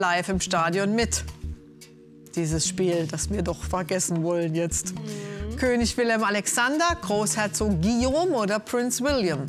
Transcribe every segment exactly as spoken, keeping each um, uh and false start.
live im Stadion mit. Dieses Spiel, das wir doch vergessen wollen jetzt. Mhm. König Wilhelm Alexander, Großherzog Guillaume oder Prinz William?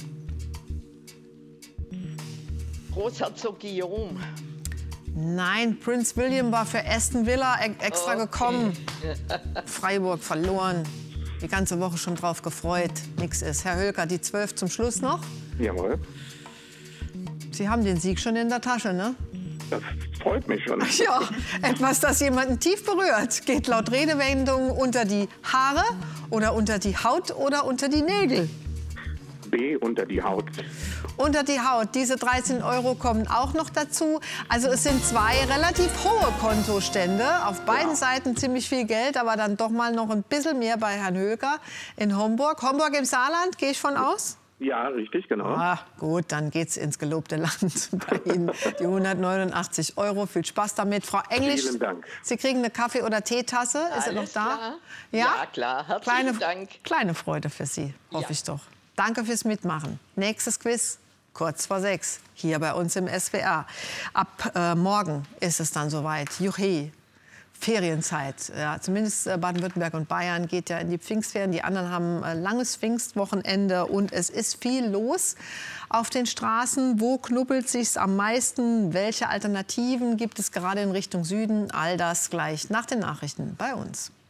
Großherzog Guillaume. Nein, Prinz William war für Aston Villa extra okay. gekommen. Freiburg verloren. Die ganze Woche schon drauf gefreut. Nix ist. Herr Hölker, die zwölf zum Schluss noch? Jawohl. Sie haben den Sieg schon in der Tasche, ne? Das freut mich schon. Ja, etwas, das jemanden tief berührt. Geht laut Redewendung unter die Haare oder unter die Haut oder unter die Nägel? B, unter die Haut. Unter die Haut. Diese dreizehn Euro kommen auch noch dazu. Also es sind zwei relativ hohe Kontostände. Auf beiden ja. Seiten ziemlich viel Geld, aber dann doch mal noch ein bisschen mehr bei Herrn Höker in Homburg. Homburg im Saarland, gehe ich von aus? Ja, richtig, genau. Ah, gut, dann geht's ins gelobte Land bei Ihnen. Die hundertneunundachtzig Euro. Viel Spaß damit. Frau Englisch, vielen Dank. Sie kriegen eine Kaffee- oder Teetasse. Ist er noch da? Klar. Ja? Ja, klar. Herzlichen kleine, Dank. Kleine Freude für Sie, hoffe ja. ich doch. Danke fürs Mitmachen. Nächstes Quiz, kurz vor sechs, hier bei uns im S W R. Ab äh, morgen ist es dann soweit. Juchhe. Ferienzeit. Ja, zumindest Baden-Württemberg und Bayern geht ja in die Pfingstferien. Die anderen haben ein langes Pfingstwochenende und es ist viel los auf den Straßen. Wo knubbelt sich's am meisten? Welche Alternativen gibt es gerade in Richtung Süden? All das gleich nach den Nachrichten bei uns.